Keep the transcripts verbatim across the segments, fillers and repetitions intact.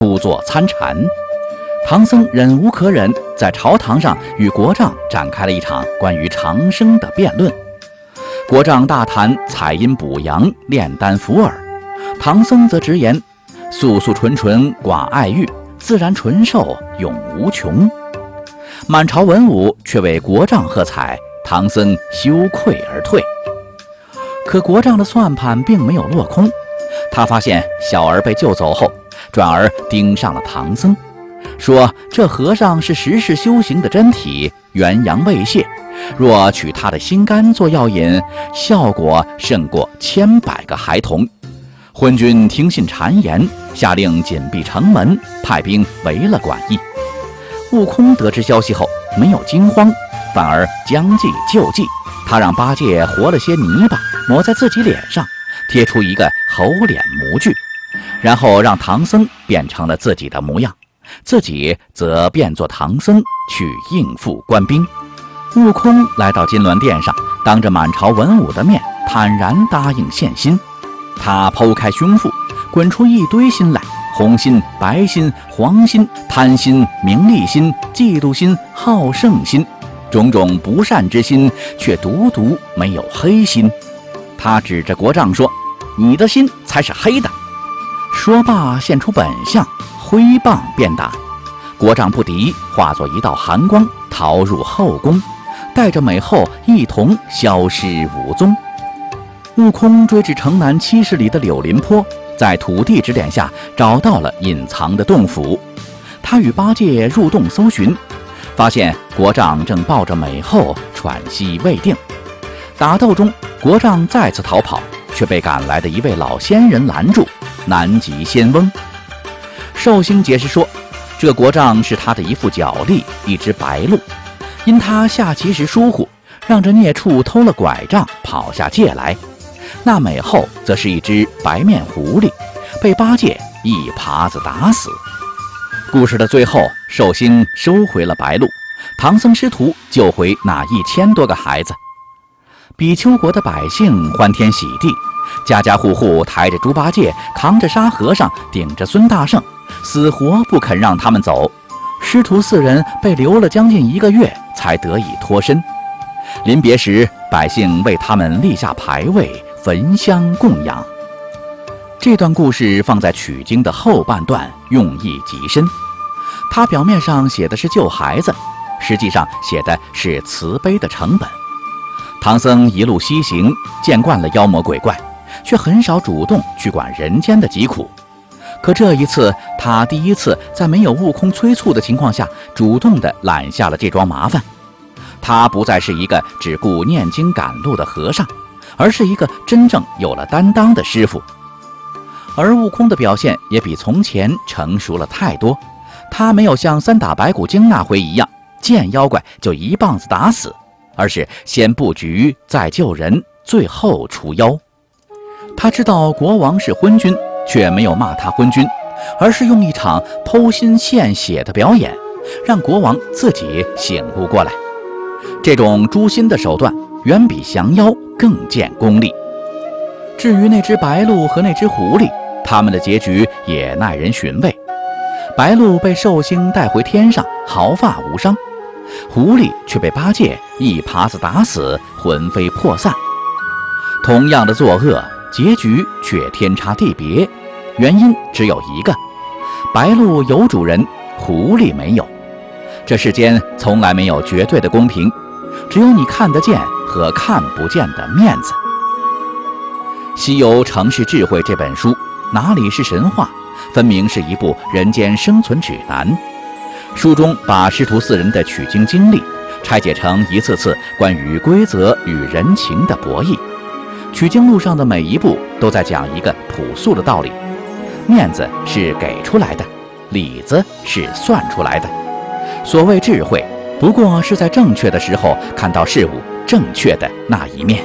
故作参禅。唐僧忍无可忍，在朝堂上与国丈展开了一场关于长生的辩论。国丈大谈采阴补阳、炼丹服饵，唐僧则直言素素纯纯寡爱欲，自然纯寿永无穷。满朝文武却为国丈喝彩，唐僧羞愧而退。可国丈的算盘并没有落空，他发现小儿被救走后，转而盯上了唐僧，说这和尚是十世修行的真体，元阳未泄，若取他的心肝做药引，效果胜过千百个孩童。昏君听信谗言，下令紧闭城门，派兵围了馆驿。悟空得知消息后没有惊慌，反而将计就计，他让八戒和了些泥巴抹在自己脸上，贴出一个猴脸模具，然后让唐僧变成了自己的模样，自己则变作唐僧去应付官兵。悟空来到金銮殿上，当着满朝文武的面坦然答应献心。他剖开胸腹，滚出一堆心来，红心、白心、黄心、贪心、名利心、嫉妒心、好胜心，种种不善之心，却独独没有黑心。他指着国丈说：“你的心才是黑的。”说罢现出本相，挥棒便打。国丈不敌，化作一道寒光，逃入后宫，带着美后一同消失无踪。悟空追至城南七十里的柳林坡，在土地指点下找到了隐藏的洞府。他与八戒入洞搜寻，发现国丈正抱着美后喘息未定。打斗中，国丈再次逃跑，却被赶来的一位老仙人拦住，南极仙翁。寿星解释说，这国丈是他的一副脚力，一只白鹿，因他下棋时疏忽，让这孽畜偷了拐杖跑下界来。那美后则是一只白面狐狸，被八戒一耙子打死。故事的最后，寿星收回了白鹿，唐僧师徒救回那一千多个孩子。比丘国的百姓欢天喜地，家家户户抬着猪八戒，扛着沙和尚，顶着孙大圣，死活不肯让他们走。师徒四人被留了将近一个月，才得以脱身。临别时，百姓为他们立下牌位，焚香供养。这段故事放在取经的后半段，用意极深。它表面上写的是救孩子，实际上写的是慈悲的成本。唐僧一路西行，见惯了妖魔鬼怪，却很少主动去管人间的疾苦。可这一次，他第一次在没有悟空催促的情况下，主动地揽下了这桩麻烦。他不再是一个只顾念经赶路的和尚，而是一个真正有了担当的师傅。而悟空的表现也比从前成熟了太多，他没有像三打白骨精那回一样见妖怪就一棒子打死，而是先布局再救人，最后除妖。他知道国王是昏君，却没有骂他昏君，而是用一场剖心献血的表演，让国王自己醒悟过来。这种诛心的手段远比降妖更见功力。至于那只白鹿和那只狐狸，他们的结局也耐人寻味。白鹿被寿星带回天上，毫发无伤；狐狸却被八戒一耙子打死，魂飞魄散。同样的作恶，结局却天差地别，原因只有一个：白鹿有主人，狐狸没有。这世间从来没有绝对的公平，只有你看得见和看不见的面子。《西游城市智慧》这本书哪里是神话，分明是一部人间生存指南。书中把师徒四人的取经经历拆解成一次次关于规则与人情的博弈。取经路上的每一步都在讲一个朴素的道理：面子是给出来的，里子是算出来的。所谓智慧，不过是在正确的时候看到事物正确的那一面。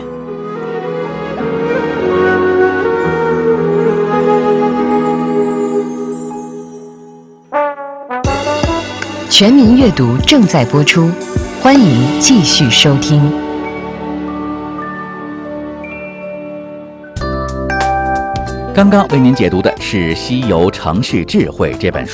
全民阅读正在播出，欢迎继续收听。 刚刚为您解读的是《西游城市智慧》这本书。